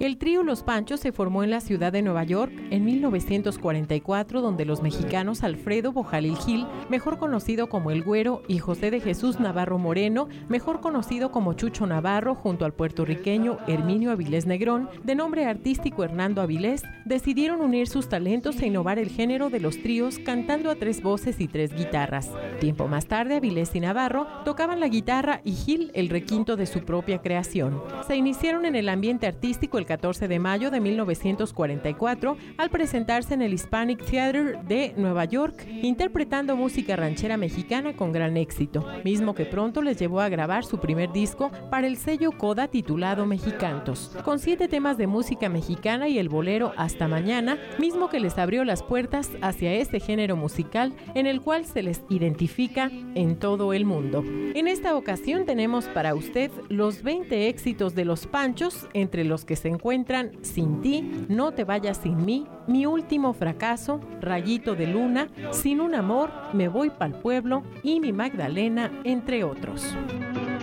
El trío Los Panchos se formó en la ciudad de Nueva York en 1944, donde los mexicanos Alfredo Bojalil Gil, mejor conocido como El Güero, y José de Jesús Navarro Moreno, mejor conocido como Chucho Navarro, junto al puertorriqueño Herminio Avilés Negrón, de nombre artístico Hernando Avilés, decidieron unir sus talentos e innovar el género de los tríos cantando a 3 voces y 3 guitarras. Tiempo más tarde, Avilés y Navarro tocaban la guitarra y Gil el requinto de su propia creación. Se iniciaron en el ambiente artístico el 14 de mayo de 1944 al presentarse en el Hispanic Theater de Nueva York, interpretando música ranchera mexicana con gran éxito, mismo que pronto les llevó a grabar su primer disco para el sello Coda titulado Mexicantos, con 7 temas de música mexicana y el bolero Hasta Mañana, mismo que les abrió las puertas hacia este género musical en el cual se les identifica en todo el mundo. En esta ocasión tenemos para usted los 20 éxitos de Los Panchos, entre los que se encuentran Sin ti, No te vayas sin mí, Mi último fracaso, Rayito de luna, Sin un amor, Me voy pa'l pueblo y Mi Magdalena, entre otros.